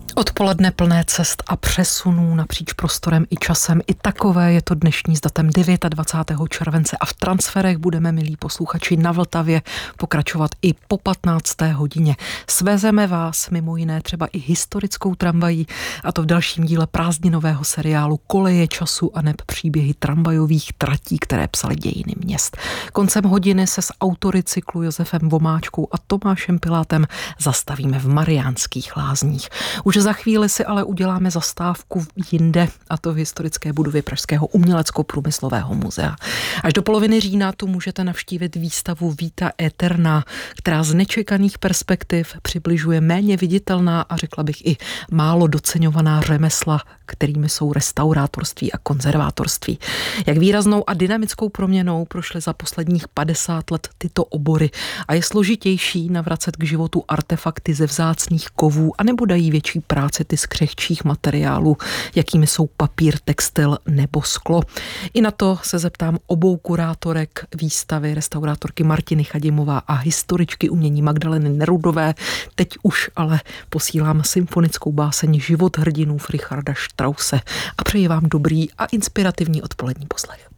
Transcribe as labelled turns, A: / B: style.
A: Odpoledne plné cest a přesunů napříč prostorem i časem. I takové je to dnešní s datem 29. července a v transferech budeme, milí posluchači, na Vltavě pokračovat i po 15. hodině. Svezeme vás mimo jiné třeba i historickou tramvají, a to v dalším díle prázdninového seriálu Koleje času aneb příběhy tramvajových tratí, které psaly dějiny měst. Koncem hodiny se s autory cyklu Josefem Vomáčkou a Tomášem Pilátem zastavíme v Mariánských Lázních. Už za chvíli si ale uděláme zastávku jinde, a to v historické budově Pražského umělecko-průmyslového muzea. Až do poloviny října tu můžete navštívit výstavu Vita Aeterna, která z nečekaných perspektiv přibližuje méně viditelná a řekla bych i málo doceňovaná řemesla, kterými jsou restaurátorství a konzervátorství. Jak výraznou a dynamickou proměnou prošly za posledních 50 let tyto obory a je složitější navracet k životu artefakty ze vzácných kovů, anebo dají větší práci ty z křehčích materiálů, jakými jsou papír, textil nebo sklo. I na to se zeptám obou kurátorek výstavy, restaurátorky Martiny Chadimová a historičky umění Magdaleny Nerudové. Teď už ale posílám symfonickou báseň Život hrdinů Richarda Strause a přeji vám dobrý a inspirativní odpolední poslech.